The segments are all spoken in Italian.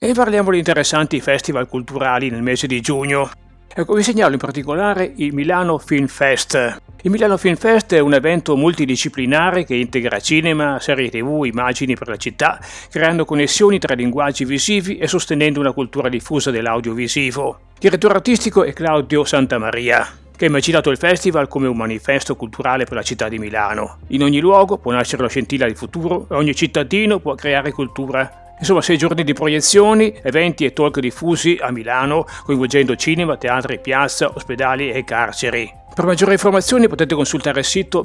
E parliamo di interessanti festival culturali nel mese di giugno. Ecco, vi segnalo in particolare il Milano Film Fest. Il Milano Film Fest è un evento multidisciplinare che integra cinema, serie TV, immagini per la città, creando connessioni tra linguaggi visivi e sostenendo una cultura diffusa dell'audiovisivo. Il direttore artistico è Claudio Santamaria, che ha immaginato il festival come un manifesto culturale per la città di Milano. In ogni luogo può nascere la scintilla del futuro e ogni cittadino può creare cultura. Insomma, 6 giorni di proiezioni, eventi e talk diffusi a Milano, coinvolgendo cinema, teatri, piazza, ospedali e carceri. Per maggiori informazioni potete consultare il sito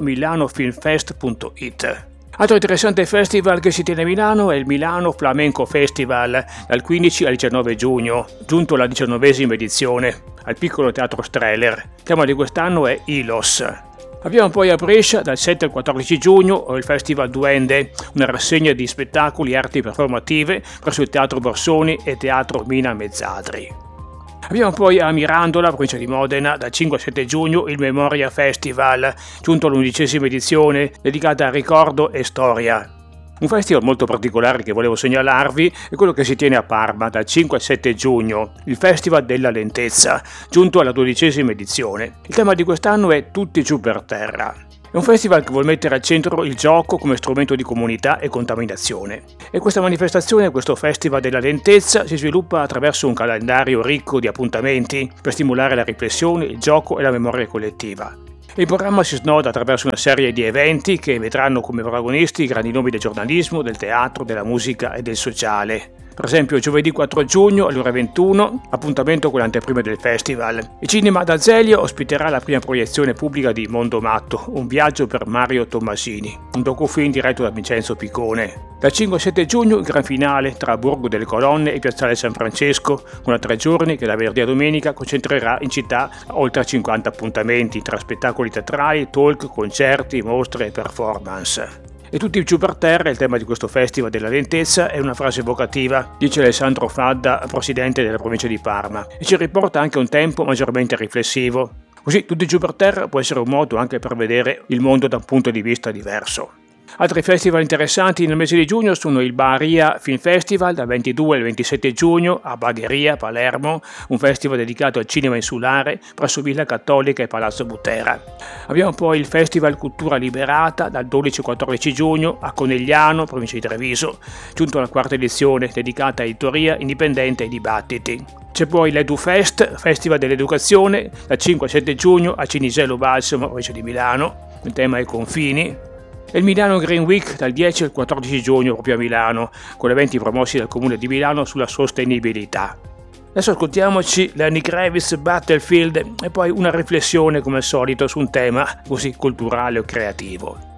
milanofilmfest.it. Altro interessante festival che si tiene a Milano è il Milano Flamenco Festival, dal 15 al 19 giugno, giunto alla 19esima edizione, al piccolo teatro Streller. Il tema di quest'anno è Ilos. Abbiamo poi a Brescia, dal 7 al 14 giugno, il Festival Duende, una rassegna di spettacoli e arti performative presso il Teatro Borsoni e Teatro Mina Mezzadri. Abbiamo poi a Mirandola, provincia di Modena, dal 5 al 7 giugno, il Memoria Festival, giunto all'11ª edizione, dedicata a ricordo e storia. Un festival molto particolare che volevo segnalarvi è quello che si tiene a Parma dal 5 al 7 giugno, il Festival della Lentezza, giunto alla 12ª edizione. Il tema di quest'anno è Tutti giù per terra. È un festival che vuole mettere al centro il gioco come strumento di comunità e contaminazione. E questa manifestazione, questo Festival della Lentezza, si sviluppa attraverso un calendario ricco di appuntamenti per stimolare la riflessione, il gioco e la memoria collettiva. Il programma si snoda attraverso una serie di eventi che vedranno come protagonisti i grandi nomi del giornalismo, del teatro, della musica e del sociale. Per esempio, giovedì 4 giugno alle ore 21, appuntamento con le anteprime del festival. Il Cinema d'Azeglio ospiterà la prima proiezione pubblica di Mondo Matto, un viaggio per Mario Tommasini, un docufilm diretto da Vincenzo Piccone. Dal 5 al 7 giugno il gran finale tra Borgo delle Colonne e Piazzale San Francesco, con 3 giorni che da venerdì a domenica concentrerà in città oltre a 50 appuntamenti tra spettacoli teatrali, talk, concerti, mostre e performance. E tutti giù per terra, il tema di questo Festival della Lentezza, è una frase evocativa, dice Alessandro Fadda, presidente della provincia di Parma, e ci riporta anche un tempo maggiormente riflessivo. Così tutti giù per terra può essere un modo anche per vedere il mondo da un punto di vista diverso. Altri festival interessanti nel mese di giugno sono il Baharia Film Festival dal 22 al 27 giugno a Bagheria, Palermo, un festival dedicato al cinema insulare presso Villa Cattolica e Palazzo Butera. Abbiamo poi il Festival Cultura Liberata dal 12 al 14 giugno a Conegliano, provincia di Treviso, giunto alla 4ª edizione dedicata a editoria indipendente e dibattiti. C'è poi l'EduFest, Festival dell'Educazione, dal 5 al 7 giugno a Cinisello Balsamo, provincia di Milano. Il tema è Confini. E il Milano Green Week dal 10 al 14 giugno proprio a Milano, con eventi promossi dal Comune di Milano sulla sostenibilità. Adesso ascoltiamoci Lenny Kravitz Battlefield e poi una riflessione come al solito su un tema così culturale o creativo.